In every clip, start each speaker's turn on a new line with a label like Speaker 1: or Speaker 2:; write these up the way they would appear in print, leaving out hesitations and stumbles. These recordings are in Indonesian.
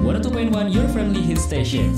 Speaker 1: 102.1 Your Friendly Hit Station.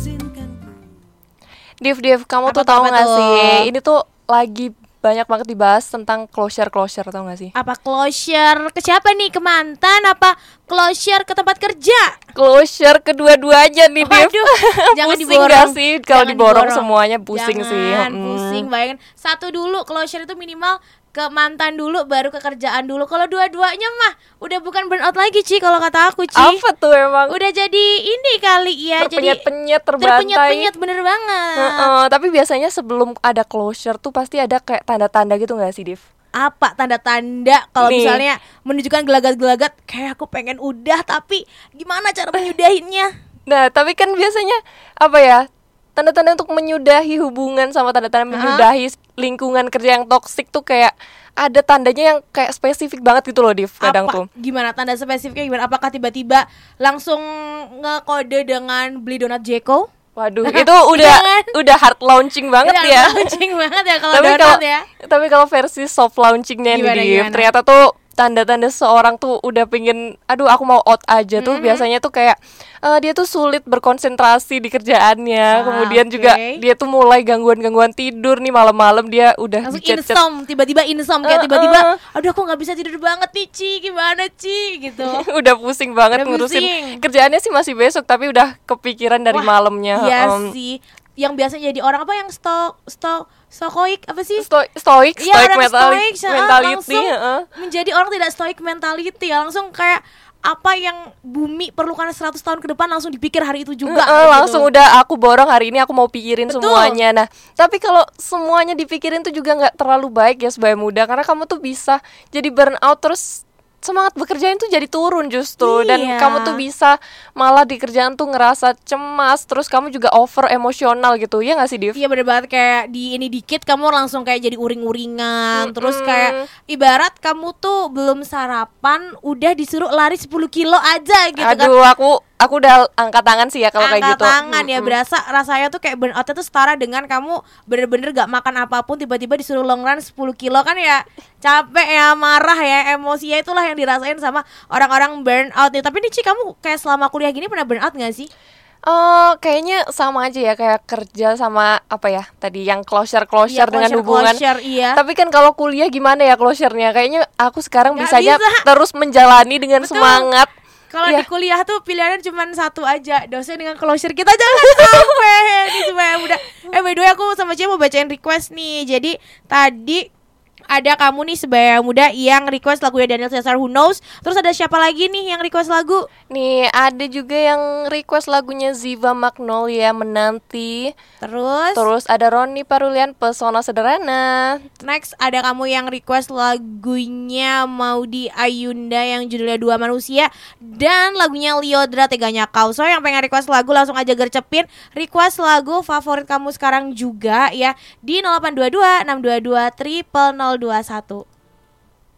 Speaker 2: Div, kamu tuh tahu nggak sih? Ini tuh lagi banyak banget dibahas tentang closure, tau gak sih?
Speaker 3: Apa closure ke siapa nih? Ke mantan? Apa closure ke tempat kerja?
Speaker 2: Closure kedua-duanya nih, Div.
Speaker 3: Jangan
Speaker 2: pusing
Speaker 3: diborong.
Speaker 2: gak sih? Kalau diborong semuanya pusing
Speaker 3: Jangan,
Speaker 2: sih.
Speaker 3: Pusing, bayangin. Satu dulu, closure itu minimal ke mantan dulu, baru ke kerjaan dulu. Kalau dua-duanya mah udah bukan burnout lagi, Ci. Kalau kata aku, Ci.
Speaker 2: Apa tuh emang?
Speaker 3: Udah jadi ini kali ya.
Speaker 2: Terpenyet-penyet, terbantai.
Speaker 3: Terpenyet-penyet, bener banget.
Speaker 2: Tapi biasanya sebelum ada closure tuh pasti ada kayak tanda-tanda gitu gak sih, Div?
Speaker 3: Apa tanda-tanda kalau misalnya menunjukkan gelagat-gelagat kayak aku pengen udah, tapi gimana cara menyudahinnya?
Speaker 2: Nah, tapi kan biasanya apa ya? Tanda-tanda untuk menyudahi hubungan sama tanda-tanda menyudahi lingkungan kerja yang toksik tuh kayak ada tandanya yang kayak spesifik banget gitu loh, Div. Kadang
Speaker 3: apa?
Speaker 2: tuh
Speaker 3: Gimana tanda spesifiknya gimana? Apakah tiba-tiba langsung ngekode dengan beli donat Jeko?
Speaker 2: Waduh, itu udah hard launching banget ya.
Speaker 3: Launching banget ya kalau donat ya.
Speaker 2: Tapi kalau versi soft launchingnya nih, Div, ternyata tuh tanda-tanda seorang tuh udah pengen, aduh aku mau out aja tuh biasanya tuh kayak dia tuh sulit berkonsentrasi di kerjaannya. Kemudian juga dia tuh mulai gangguan tidur nih, malam-malam dia udah
Speaker 3: langsung insom, tiba-tiba insom kayak tiba-tiba aduh aku nggak bisa tidur banget nih, Ci, gimana, Ci, gitu.
Speaker 2: Udah pusing banget ngurusin kerjaannya sih masih besok, tapi udah kepikiran dari malamnya.
Speaker 3: Iya sih. Yang biasanya jadi orang apa yang stoik apa sih?
Speaker 2: Stoik
Speaker 3: mentality.
Speaker 2: Langsung
Speaker 3: menjadi orang tidak stoik mentality ya, langsung kayak apa yang bumi perlukan 100 tahun ke depan langsung dipikir hari itu juga.
Speaker 2: Langsung udah aku borong hari ini, aku mau pikirin semuanya. Nah, tapi kalau semuanya dipikirin tuh juga nggak terlalu baik ya sebagai muda, karena kamu tuh bisa jadi burnout, terus semangat bekerjaan tuh jadi turun justru. Dan kamu tuh bisa malah di kerjaan tuh ngerasa cemas, terus kamu juga over emosional gitu, ya nggak sih, Div?
Speaker 3: Iya bener banget, kayak di ini dikit kamu langsung kayak jadi uring-uringan. Terus kayak ibarat kamu tuh belum sarapan udah disuruh lari 10 kilo aja gitu.
Speaker 2: Aduh, aku udah angkat tangan sih ya kalau kayak gitu.
Speaker 3: Angkat tangan ya, berasa rasanya tuh kayak burnoutnya tuh setara dengan kamu bener-bener gak makan apapun, tiba-tiba disuruh long run 10 kilo kan ya. Capek ya, marah ya, emosinya itulah yang dirasain sama orang-orang burnout nih. Tapi nih, Ci, kamu kayak selama kuliah gini pernah burnout gak sih?
Speaker 2: Kayaknya sama aja ya, kayak kerja sama apa ya tadi yang closure dengan hubungan.
Speaker 3: Iya.
Speaker 2: Tapi kan kalau kuliah gimana ya closure-nya? Kayaknya aku sekarang bisanya terus menjalani dengan semangat.
Speaker 3: Kalau di kuliah tuh pilihannya cuma satu aja, dosen dengan closure. Kita jangan sampai ini supaya mudah. By the way, aku sama Cia mau bacain request nih. Jadi tadi ada kamu nih sebagai muda yang request lagunya Daniel Caesar, Who Knows. Terus ada siapa lagi nih yang request lagu?
Speaker 2: Nih ada juga yang request lagunya Ziva Magnolia, Menanti. Terus ada Roni Parulian, Pesona Sederhana.
Speaker 3: Next ada kamu yang request lagunya Maudy Ayunda yang judulnya Dua Manusia. Dan lagunya Liodra, Teganya Kau. So yang pengen request lagu langsung aja gercepin request lagu favorit kamu sekarang juga ya di 0822 622 0021.